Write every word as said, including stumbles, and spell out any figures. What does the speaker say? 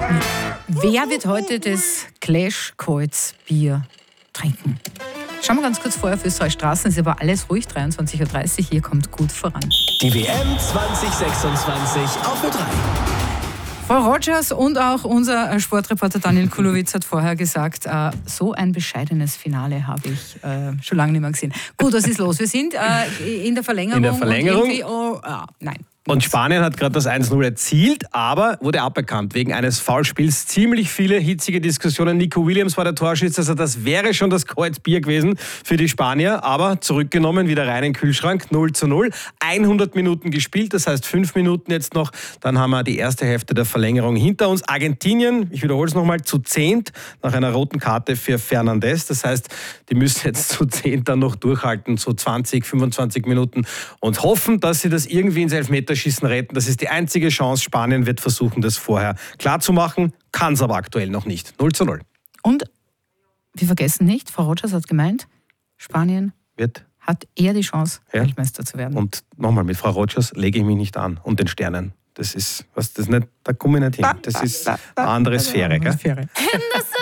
Wer wird heute das Clash Calls Bier trinken? Schauen wir ganz kurz vorher für Österreich Straßen. Es ist aber alles ruhig, dreiundzwanzig Uhr dreißig. Hier kommt gut voran. Die W M zwanzig sechsundzwanzig auf Ö drei. Frau Rogers und auch unser Sportreporter Daniel Kulowitz hat vorher gesagt, äh, so ein bescheidenes Finale habe ich äh, schon lange nicht mehr gesehen. Gut, was ist los? Wir sind äh, in der Verlängerung. In der Verlängerung. Und oh, ah, nein. Und Spanien hat gerade das eins null erzielt, aber wurde aberkannt wegen eines Foulspiels. Ziemlich viele hitzige Diskussionen. Nico Williams war der Torschütze, also das wäre schon das Kreuzbier gewesen für die Spanier. Aber zurückgenommen, wieder rein in den Kühlschrank, null zu null. hundert Minuten gespielt, das heißt fünf Minuten jetzt noch. Dann haben wir die erste Hälfte der Verlängerung hinter uns. Argentinien, ich wiederhole es nochmal, zu zehnt nach einer roten Karte für Fernandes. Das heißt, die müssen jetzt zu zehnt dann noch durchhalten, so zwanzig, fünfundzwanzig Minuten und hoffen, dass sie das irgendwie ins Elfmeterschießen retten. Das ist die einzige Chance. Spanien wird versuchen, das vorher klarzumachen, kann es aber aktuell noch nicht. null zu null. Und wir vergessen nicht, Frau Rogers hat gemeint, Spanien wird hat eher die Chance, ja. Weltmeister zu werden. Und nochmal, mit Frau Rogers lege ich mich nicht an und den Sternen. Das ist, was, das nicht, da komme ich nicht hin. Das ist eine andere Sphäre. Gell?